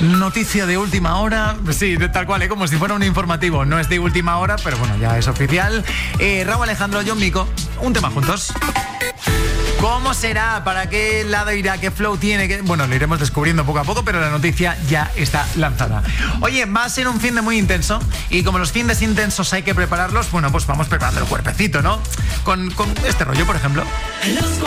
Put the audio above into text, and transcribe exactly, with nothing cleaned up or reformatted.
Noticia de última hora, sí, tal cual, ¿eh? Como si fuera un informativo. No es de última hora, pero bueno, ya es oficial. Eh, Rauw Alejandro, Jon Mico, un tema juntos. ¿Cómo será? ¿Para qué lado irá? ¿Qué flow tiene? ¿Qué? Bueno, lo iremos descubriendo poco a poco, pero la noticia ya está lanzada. Oye, va a ser un fin de muy intenso y como los fines intensos hay que prepararlos, bueno, pues vamos preparando el cuerpecito, ¿no? Con, con este rollo, por ejemplo.